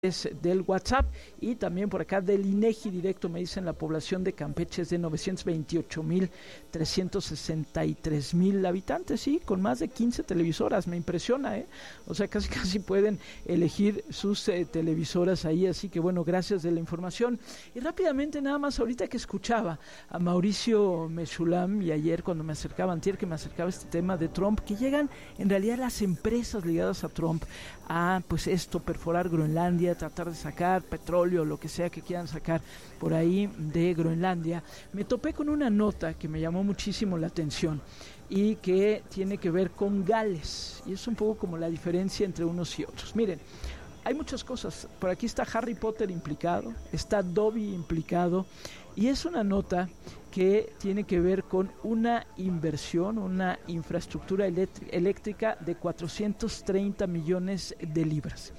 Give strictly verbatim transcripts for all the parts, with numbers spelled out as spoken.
del WhatsApp y también por acá del INEGI directo me dicen la población de Campeche es de novecientos veintiocho mil trescientos sesenta y tres mil habitantes, sí, con más de quince televisoras, me impresiona, ¿eh? O sea, casi casi pueden elegir sus eh, televisoras ahí, así que bueno, gracias de la información. Y rápidamente nada más ahorita que escuchaba a Mauricio Mechulam y ayer cuando me acercaba, antier que me acercaba este tema de Trump, que llegan en realidad las empresas ligadas a Trump a pues esto, perforar Groenlandia, tratar de sacar petróleo, lo que sea que quieran sacar por ahí de Groenlandia, me topé con una nota que me llamó muchísimo la atención y que tiene que ver con Gales, y es un poco como la diferencia entre unos y otros. Miren, hay muchas cosas, por aquí está Harry Potter implicado, está Dobby implicado, y es una nota que tiene que ver con una inversión, una infraestructura eléctrica de cuatrocientos treinta millones de libras.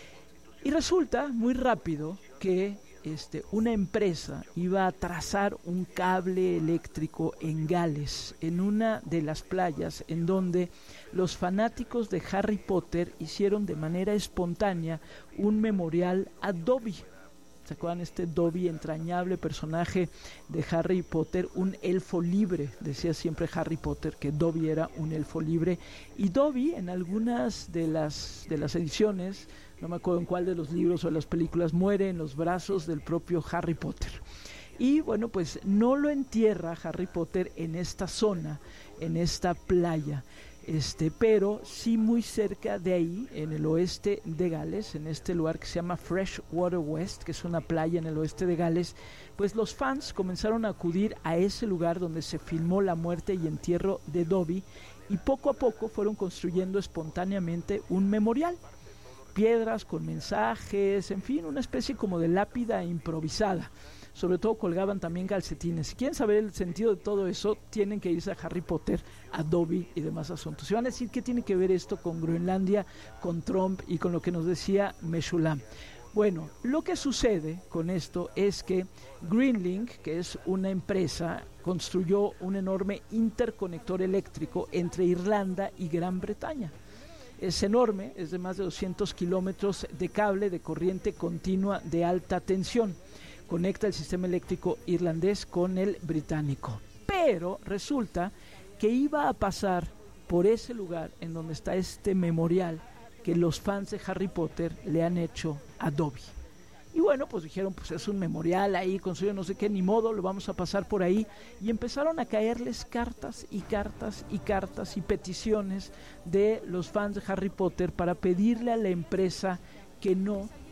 Y resulta muy rápido que este, una empresa iba a trazar un cable eléctrico en Gales, en una de las playas en donde los fanáticos de Harry Potter hicieron de manera espontánea un memorial a Dobby. ¿Se acuerdan? Este Dobby, entrañable personaje de Harry Potter, un elfo libre, decía siempre Harry Potter que Dobby era un elfo libre, y Dobby en algunas de las, de las ediciones, no me acuerdo en cuál de los libros o de las películas, muere en los brazos del propio Harry Potter. Y bueno, pues no lo entierra Harry Potter en esta zona, en esta playa, este, pero sí muy cerca de ahí, en el oeste de Gales, en este lugar que se llama Freshwater West, que es una playa en el oeste de Gales, pues los fans comenzaron a acudir a ese lugar donde se filmó la muerte y entierro de Dobby, y poco a poco fueron construyendo espontáneamente un memorial. Piedras con mensajes, en fin, una especie como de lápida improvisada. Sobre todo colgaban también calcetines. Si quieren saber el sentido de todo eso, tienen que irse a Harry Potter, a Dobby y demás asuntos. Y van a decir qué tiene que ver esto con Groenlandia, con Trump y con lo que nos decía Mechulam. Bueno, lo que sucede con esto es que Greenlink, que es una empresa, construyó un enorme interconector eléctrico entre Irlanda y Gran Bretaña. Es enorme, es de más de doscientos kilómetros de cable de corriente continua de alta tensión. Conecta el sistema eléctrico irlandés con el británico. Pero resulta que iba a pasar por ese lugar en donde está este memorial que los fans de Harry Potter le han hecho a Dobby. Y bueno, pues dijeron, pues es un memorial ahí, construyó no sé qué, ni modo, lo vamos a pasar por ahí. Y empezaron a caerles cartas y cartas y cartas y peticiones de los fans de Harry Potter para pedirle a la empresa que no